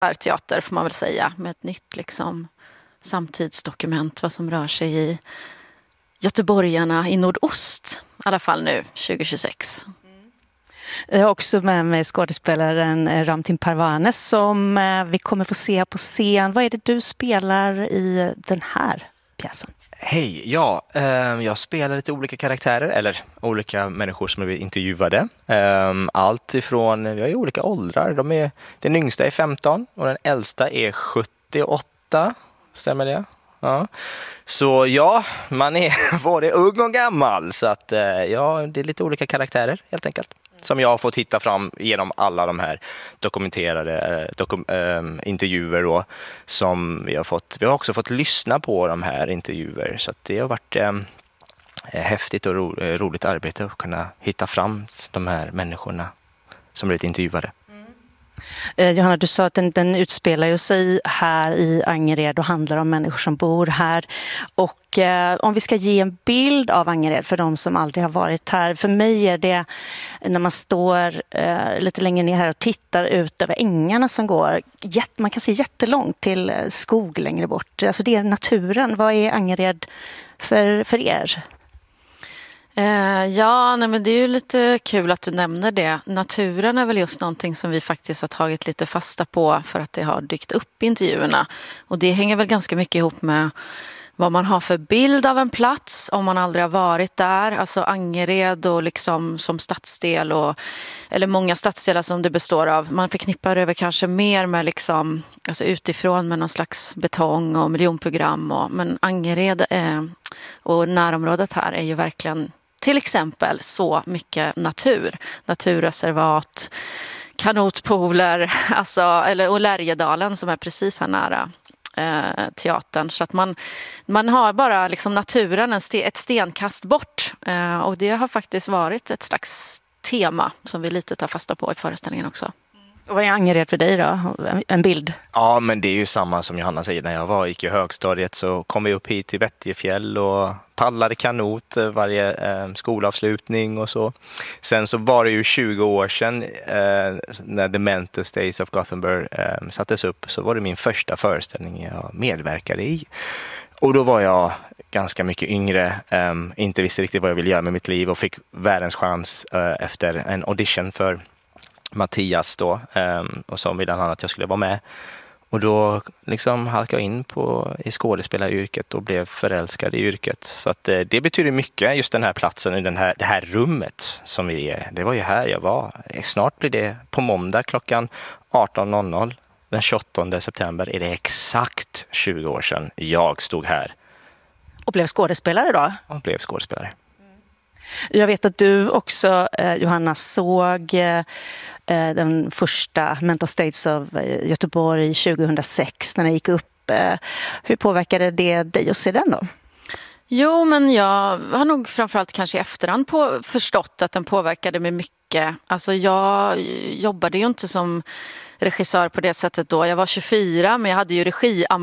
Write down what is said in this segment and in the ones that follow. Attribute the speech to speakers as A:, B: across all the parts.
A: teater får man väl säga, med ett nytt liksom samtidsdokument, vad som rör sig i göteborgarna i nordost, i alla fall nu 2026.
B: Jag har också med mig skådespelaren Ramtin Parvane som vi kommer få se på scen. Vad är det du spelar i den här pjäsen?
C: Hej, jag spelar lite olika karaktärer, eller olika människor som har blivit intervjuade. Allt ifrån, vi har ju olika åldrar. Den yngsta är 15 och den äldsta är 78, stämmer det? Ja. Så ja, man är både ung och gammal, så att ja, det är lite olika karaktärer helt enkelt. Som jag har fått hitta fram genom alla de här dokumenterade intervjuer då, som vi har fått. Vi har också fått lyssna på de här intervjuer, så att det har varit häftigt och roligt arbete att kunna hitta fram de här människorna som blivit intervjuade.
B: Johanna, du sa att den utspelar ju sig här i Angered och handlar om människor som bor här. Och om vi ska ge en bild av Angered för de som aldrig har varit här. För mig är det när man står lite längre ner här och tittar ut över ängarna som går. Man kan se jättelångt till skog längre bort. Alltså det är naturen. Vad är Angered för er?
A: Men det är ju lite kul att du nämner det. Naturen är väl just någonting som vi faktiskt har tagit lite fasta på för att det har dykt upp i intervjuerna. Och det hänger väl ganska mycket ihop med vad man har för bild av en plats om man aldrig har varit där. Alltså Angered och liksom som stadsdel eller många stadsdelar som det består av. Man förknippar över kanske mer med liksom, alltså utifrån med någon slags betong och miljonprogram. Men Angered och närområdet här är ju verkligen till exempel så mycket natur. Naturreservat, kanotpooler, och Lärjedalen som är precis här nära teatern. Så att man har bara liksom naturen ett stenkast bort. Och det har faktiskt varit ett slags tema som vi lite tar fasta på i föreställningen också.
B: Och vad är Angered för dig då? En bild?
C: Ja, men det är ju samma som Johanna säger. När jag gick i högstadiet så kom vi upp hit till Vättjefjäll och paddlade kanot varje skolavslutning och så. Sen så var det ju 20 år sedan när The Mental States of Gothenburg sattes upp, så var det min första föreställning jag medverkade i. Och då var jag ganska mycket yngre, inte visste riktigt vad jag ville göra med mitt liv och fick världens chans efter en audition för Mattias då, och som ville han att jag skulle vara med. Och då liksom halkade jag in i skådespelaryrket och blev förälskad i yrket. Så att det betyder mycket, just den här platsen, det här rummet som vi är. Det var ju här jag var. Snart blir det på måndag klockan 18.00. Den 28 september är det exakt 20 år sedan jag stod här.
B: Och blev skådespelare då?
C: Och blev skådespelare.
B: Jag vet att du också, Johanna, såg den första Mental States of Göteborg 2006 när den gick upp. Hur påverkade det dig att se den då?
A: Jo, men jag har nog framförallt kanske i efterhand förstått att den påverkade mig mycket. Alltså jag jobbade ju inte som regissör på det sättet då. Jag var 24, men jag hade ju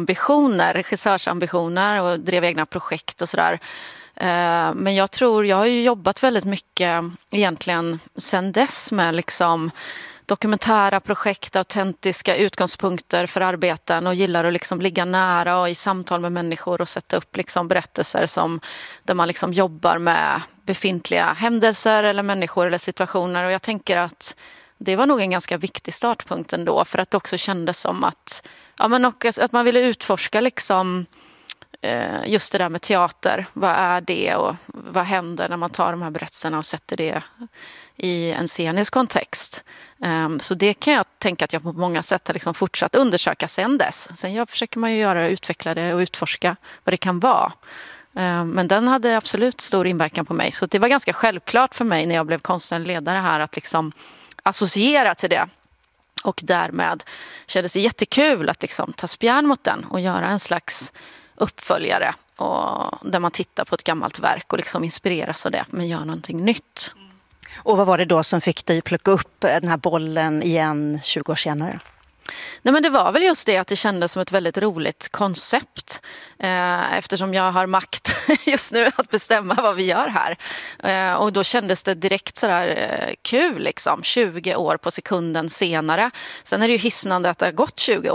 A: regissörsambitioner och drev egna projekt och sådär. Men jag har ju jobbat väldigt mycket egentligen sedan dess med liksom dokumentära projekt, autentiska utgångspunkter för arbeten och gillar att liksom ligga nära och i samtal med människor och sätta upp liksom berättelser där man liksom jobbar med befintliga händelser eller människor eller situationer. Och jag tänker att det var nog en ganska viktig startpunkt ändå, för att det också kändes som att man ville utforska liksom just det där med teater. Vad är det och vad händer när man tar de här berättelserna och sätter det i en scenisk kontext? Så det kan jag tänka att jag på många sätt har liksom fortsatt undersöka sen dess. Sen försöker man ju utveckla det och utforska vad det kan vara. Men den hade absolut stor inverkan på mig. Så det var ganska självklart för mig när jag blev konstnärlig ledare här att liksom associera till det. Och därmed kändes det jättekul att liksom ta spjärn mot den och göra en slags uppföljare där man tittar på ett gammalt verk och liksom inspireras av det men gör någonting nytt.
B: Och vad var det då som fick dig plocka upp den här bollen igen 20 år senare?
A: Nej, men det var väl just det att det kändes som ett väldigt roligt koncept eftersom jag har makt just nu att bestämma vad vi gör här. Och då kändes det direkt sådär kul liksom, 20 år på sekunden senare. Sen är det ju hisnande att det har gått 20 år.